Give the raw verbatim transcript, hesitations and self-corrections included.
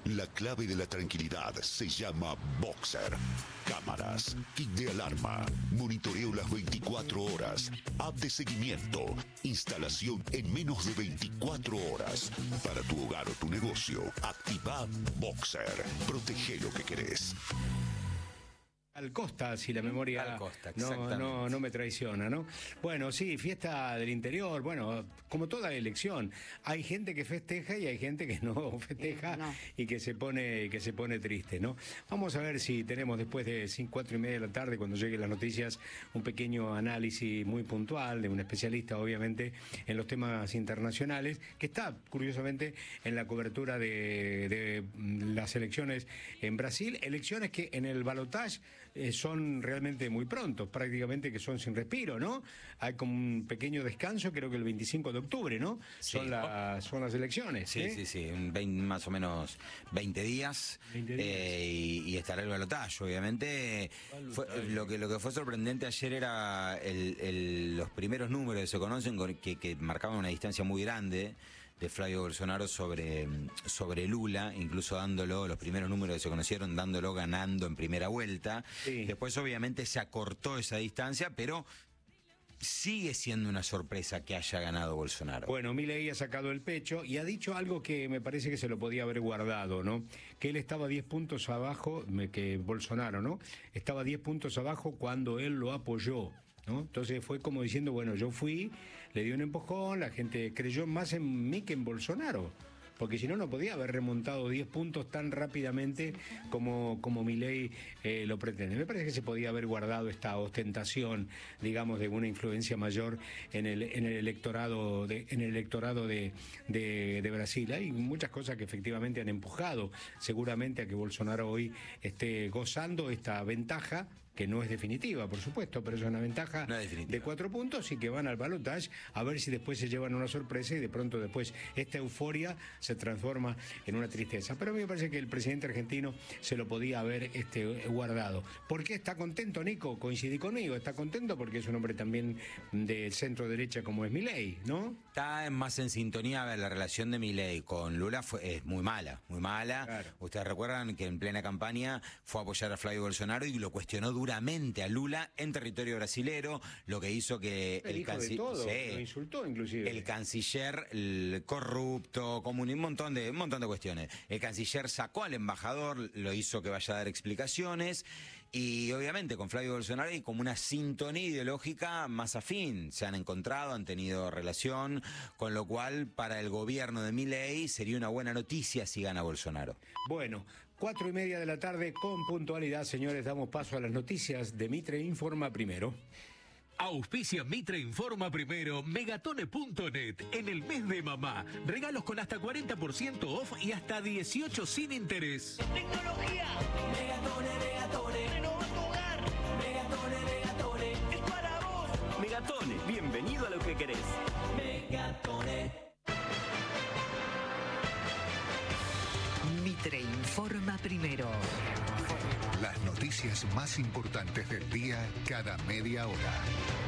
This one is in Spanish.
La clave de la tranquilidad se llama Boxer. Cámaras, kit de alarma, monitoreo las veinticuatro horas, app de seguimiento, instalación en menos de veinticuatro horas. Para tu hogar o tu negocio, activa Boxer. Protege lo que querés. Al Costa, si la memoria Al Costa, no, no, no me traiciona, ¿no? Bueno, sí, fiesta del interior, bueno, como toda elección, hay gente que festeja y hay gente que no festeja no. y que se pone que se pone triste, ¿no? Vamos a ver si tenemos después de cinco, cuatro y media de la tarde, cuando lleguen las noticias, un pequeño análisis muy puntual de un especialista, obviamente, en los temas internacionales, que está, curiosamente, en la cobertura de, de las elecciones en Brasil, elecciones que en el balotaje Eh, son realmente muy prontos, prácticamente que son sin respiro, ¿no? Hay como un pequeño descanso, creo que el veinticinco de octubre, ¿no? Sí. Son, la, son las elecciones. Sí, ¿eh? sí, sí, un veinte, más o menos veinte días, veinte días. Eh, y, y estará el balotaje, obviamente. Fue, lo, que, lo que fue sorprendente ayer era el, el, los primeros números que se conocen que, que marcaban una distancia muy grande de Flavio Bolsonaro sobre, sobre Lula, incluso dándolo, los primeros números que se conocieron, dándolo ganando en primera vuelta. Sí. Después obviamente se acortó esa distancia, pero sigue siendo una sorpresa que haya ganado Bolsonaro. Bueno, Milei ha sacado el pecho y ha dicho algo que me parece que se lo podía haber guardado, ¿no? Que él estaba diez puntos abajo, que Bolsonaro, ¿no? Estaba diez puntos abajo cuando él lo apoyó, ¿no? Entonces fue como diciendo, bueno, yo fui, le di un empujón, la gente creyó más en mí que en Bolsonaro, porque si no, no podía haber remontado diez puntos tan rápidamente como, como Milei eh, lo pretende. Me parece que se podía haber guardado esta ostentación, digamos, de una influencia mayor en el, en el electorado de, en el electorado de, de, de Brasil. Hay muchas cosas que efectivamente han empujado seguramente a que Bolsonaro hoy esté gozando esta ventaja, que no es definitiva, por supuesto, pero es una ventaja no es de cuatro puntos y que van al balotaje a ver si después se llevan una sorpresa y de pronto después esta euforia se transforma en una tristeza. Pero a mí me parece que el presidente argentino se lo podía haber este, guardado. ¿Por qué está contento, Nico? Coincidí conmigo, está contento porque es un hombre también de centro derecha como es Milei, ¿no? Está más en sintonía. A ver, la relación de Milei con Lula fue, es muy mala, muy mala. Claro. Ustedes recuerdan que en plena campaña fue a apoyar a Flavio Bolsonaro y lo cuestionó duramente a Lula en territorio brasilero, lo que hizo que el, el canciller sí, lo insultó inclusive. El canciller el corrupto, comunista, un montón de un montón de cuestiones. El canciller sacó al embajador, lo hizo que vaya a dar explicaciones y obviamente con Flavio Bolsonaro hay como una sintonía ideológica más afín. Se han encontrado, han tenido relación, con lo cual para el gobierno de Milei sería una buena noticia si gana Bolsonaro. Bueno, cuatro y media de la tarde con puntualidad, señores, damos paso a las noticias de Mitre Informa Primero. Auspicia Mitre Informa Primero, megatone punto net. En el mes de mamá, regalos con hasta cuarenta por ciento off y hasta dieciocho sin interés. Tecnología. Megatone, Megatone. Renova tu hogar. Megatone, Megatone. Es para vos. Megatone, bienvenido a lo que querés. Megatone. Mitre Informa Primero. Las noticias más importantes del día cada media hora.